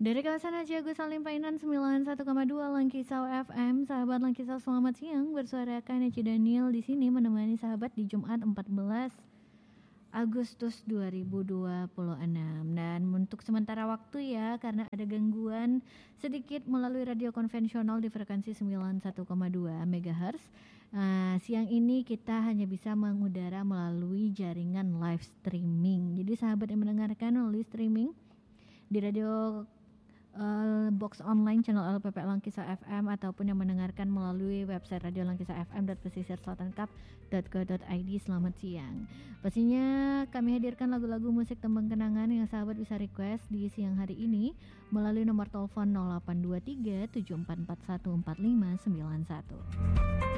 Dari kawasan Haji Agus Salim Painan 91,2 Langkisau FM, sahabat Langkisau selamat siang. Bersuarakan Eci Daniel di sini menemani sahabat di Jumat 14 Agustus 2026. Dan untuk sementara waktu ya, karena ada gangguan sedikit melalui radio konvensional di frekuensi 91,2 MHz. Siang ini kita hanya bisa mengudara melalui jaringan live streaming. Jadi sahabat yang mendengarkan melalui streaming di radio box online channel LPP Langkisau FM ataupun yang mendengarkan melalui website radio langkisau.fm.pesisir.selatan.kap.go.id, selamat siang. Pastinya kami hadirkan lagu-lagu musik tembang kenangan yang sahabat bisa request di siang hari ini melalui nomor telepon 0823 7441 4591.